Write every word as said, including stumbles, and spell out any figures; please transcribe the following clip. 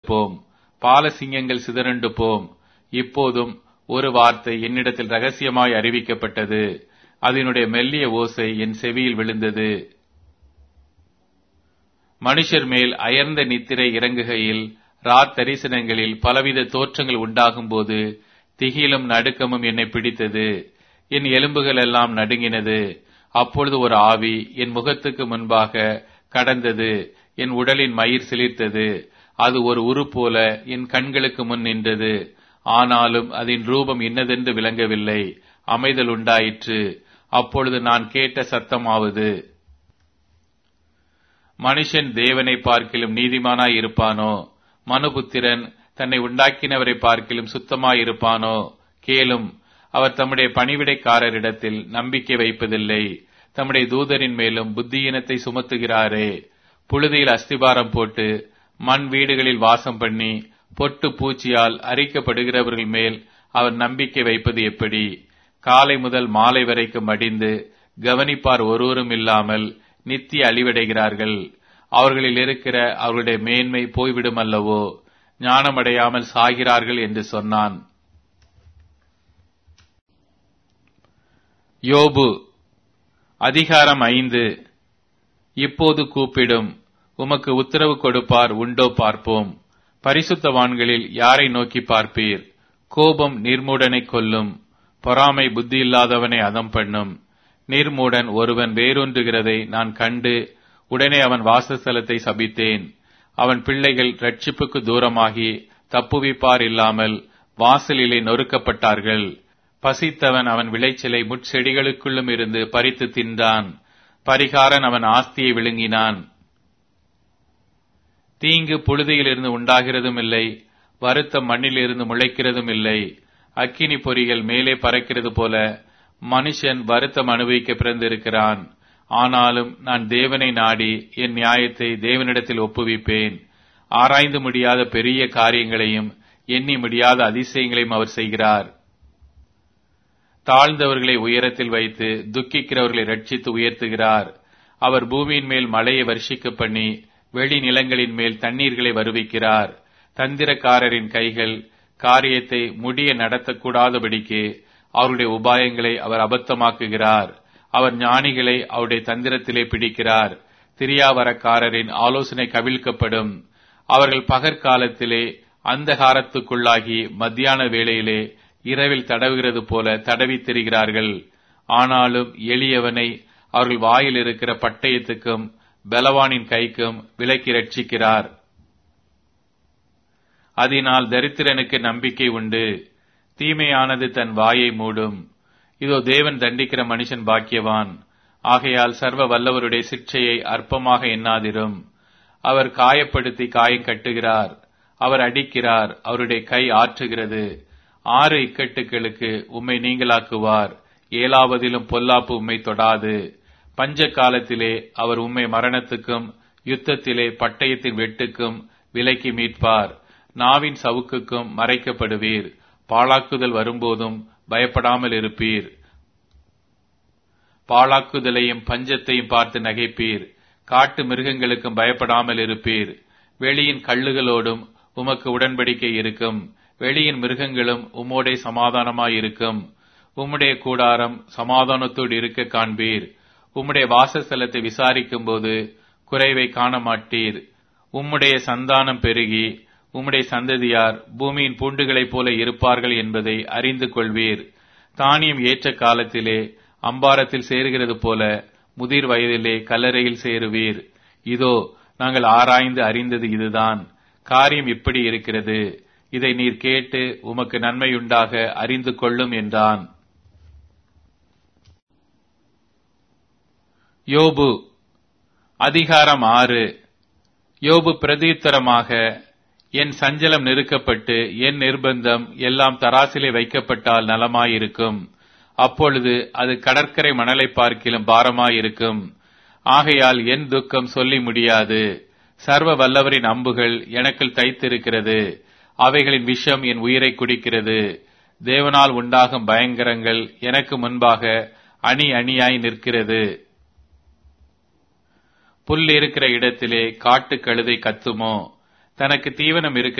போம், பாலசிங்கங்கள் சிதறண்டு போம். இப்போதும் ஒரு வார்த்தை என்னிடத்தில் ரகசியமாய் அறிவிக்கப்பட்டது. அதனுடைய மெல்லிய ஓசை என் செவியில் விழுந்தது. மனுஷர் மேல் அயர்ந்த நித்திரை இறங்குகையில், ராத் தரிசனங்களில் பலவித தோற்றங்கள் உண்டாகும் போது திகிலும் நடுக்கமும் என்னை பிடித்தது. என் எலும்புகள் எல்லாம் நடுங்கினது. அப்பொழுது ஒரு ஆவி என் முகத்துக்கு முன்பாக கடந்தது. என் உடலின் மயிர் சிலிர்த்தது. அது ஒரு உரு போல என் கண்களுக்கு முன் நின்றது. ஆனாலும் அதன் ரூபம் இன்னதென்று விளங்கவில்லை. அமைதல் உண்டாயிற்று. அப்பொழுது நான் கேட்ட சத்தமாவது, மனுஷன் தேவனை பார்க்கிலும் நீதிமானாய் இருப்பானோ? மனுபுத்திரன் தன்னை உண்டாக்கினவரை பார்க்கிலும் சுத்தமாய் இருப்பானோ? கேளும், அவர் தம்முடைய பணிவிடைக்காரரிடத்தில் நம்பிக்கை வைப்பதில்லை. தம்முடைய தூதரின் மேலும் புத்தியீனத்தை சுமத்துகிறாரே. புழுதியில் அஸ்திபாரம் போட்டு மண் வீடுகளில் வாசம் பண்ணி பொட்டு பூச்சியால் அரிக்கப்படுகிறவர்கள் மேல் அவர் நம்பிக்கை வைப்பது எப்படி? காலை முதல் மாலை வரைக்கும் மடிந்து கவனிப்பார் ஒருவரும் இல்லாமல் நித்திய அழிவடைகிறார்கள். அவர்களில் இருக்கிற அவர்களுடைய மேன்மை போய்விடும் அல்லவோ? ஞானமடையாமல் சாகிறார்கள் என்று சொன்னான். யோபு அதிகாரம் ஐந்து. இப்போது கூப்பிடும், உமக்கு உத்தரவு கொடுப்பார் உண்டோ பார்ப்போம். பரிசுத்தவான்களில் யாரை நோக்கி பார்ப்பீர்? கோபம் நிர்மூடனை கொல்லும், பொறாமை புத்தியில்லாதவனை அதம் பண்ணும். நிர்மூடன் ஒருவன் வேரூன்றுகிறதை நான் கண்டு உடனே அவன் வாசஸ்தலத்தை சபித்தேன். அவன் பிள்ளைகள் ரட்சிப்புக்கு தூரமாகி தப்புவிப்பார் இல்லாமல் வாசலிலே நொறுக்கப்பட்டார்கள். பசித்தவன் அவன் விளைச்சலை முட்செடிகளுக்குள்ளும் இருந்து பறித்து தின்றான். பரிகாரன் அவன் ஆஸ்தியை விழுங்கினான். தீங்கு புழுதியிலிருந்து உண்டாகிறதும் இல்லை, வருத்தம் மண்ணிலிருந்து முளைக்கிறதும் இல்லை. அக்கினி பொறிகள் மேலே பறக்கிறது போல மனுஷன் வருத்தம் அனுபவிக்க பிறந்திருக்கிறான். ஆனாலும் நான் தேவனை நாடி என் நியாயத்தை தேவனிடத்தில் ஒப்புவிப்பேன். ஆராய்ந்து முடியாத பெரிய காரியங்களையும் எண்ணி முடியாத அதிசயங்களையும் அவர் செய்கிறார். தாழ்ந்தவர்களை உயரத்தில் வைத்து துக்கிக்கிறவர்களை ரட்சித்து உயர்த்துகிறார். அவர் பூமியின் மேல் மழையை வர்ஷிக்க பண்ணி வெளி நிலங்களின் மேல் தண்ணீர்களை வருவிக்கிறார். தந்திரக்காரரின் கைகள் காரியத்தை முடிய நடத்தக்கூடாதபடிக்கு அவருடைய உபாயங்களை அவர் அபத்தமாக்குகிறார். அவர் ஞானிகளை அவருடைய தந்திரத்திலே பிடிக்கிறார். திரியாவரக்காரரின் ஆலோசனை கவிழ்க்கப்படும். அவர்கள் பகற்காலத்திலே அந்தகாரத்துக்குள்ளாகி மத்தியான வேளையிலே இரவில் தடவுகிறது போல தடவி திரிகிறார்கள். ஆனாலும் எளியவனை அவர்கள் வாயில் இருக்கிற பட்டயத்துக்கும் பலவானின் கைக்கும் விலக்கி ரட்சிக்கிறார். அதனால் தரித்திரனுக்கு நம்பிக்கை உண்டு. தீமையானது தன் வாயை மூடும். இதோ தேவன் தண்டிக்கிற மனுஷன் பாக்கியவான். ஆகையால் சர்வ வல்லவருடைய சிக்ஷையை அற்பமாக எண்ணாதிரும். அவர் காயப்படுத்தி காயம் கட்டுகிறார். அவர் அடிக்கிறார். அவருடைய கை ஆற்றுகிறது. ஆறு இக்கட்டுகளுக்கு உம்மை நீங்களாக்குவார். ஏழாவதிலும் பொல்லாப்பு உம்மை தொடாது. பஞ்ச காலத்திலே அவர் உம்மை மரணத்துக்கும் யுத்தத்திலே பட்டயத்தின் வெட்டுக்கும் விலக்கி மீட்பார். நாவின் சவுக்குக்கும் மறைக்கப்படுவீர். பாழாக்குதல் வரும்போதும் பயப்படாமல் இருப்பீர். பாழாக்குதலையும் பஞ்சத்தையும் பார்த்து நகைப்பீர். காட்டு மிருகங்களுக்கும் பயப்படாமல் இருப்பீர். வெளியின் கள்ளுகளோடும் உமக்கு உடன்படிக்கை இருக்கும். வெளியின் மிருகங்களும் உம்மோடே சமாதானமாயிருக்கும். உம்முடைய கூடாரம் சமாதானத்தோடு இருக்க காண்பீர். உம்முடைய வாசஸ்தலத்தை விசாரிக்கும் போது குறைவை காண மாட்டீர். உம்முடைய சந்தானம் பெருகி உம்முடைய சந்ததியார் பூமியின் பூண்டுகளைப் போல இருப்பார்கள் என்பதை அறிந்து கொள்வீர். தானியம் ஏற்ற காலத்திலே அம்பாரத்தில் சேருகிறது போல முதிர் வயதிலே கல்லறையில் சேருவீர். இதோ நாங்கள் ஆராய்ந்து அறிந்தது இதுதான். காரியம் இப்படி இருக்கிறது. இதை நீர் கேட்டு உமக்கு நன்மையுண்டாக அறிந்து கொள்ளும் என்றான். யோபு அதிகாரம் ஆறு. யோபு பிரதியுத்தரமாக, என் சஞ்சலம் நெருக்கப்பட்டு என் நிர்பந்தம் எல்லாம் தராசிலே வைக்கப்பட்டால் நலமாயிருக்கும். அப்பொழுது அது கடற்கரை மணலை பார்க்கிலும் பாரமாயிருக்கும். ஆகையால் என் துக்கம் சொல்லி முடியாது. சர்வ வல்லவரின் அம்புகள் எனக்குள் தைத்திருக்கிறது. அவைகளின் விஷம் என் உயிரை குடிக்கிறது. தேவனால் உண்டாகும் பயங்கரங்கள் எனக்கு முன்பாக அணி அணியாய் நிற்கிறது. புல் இருக்கிற இடத்திலே காட்டு கழுதை கத்துமோ? தனக்கு தீவனம் இருக்கிற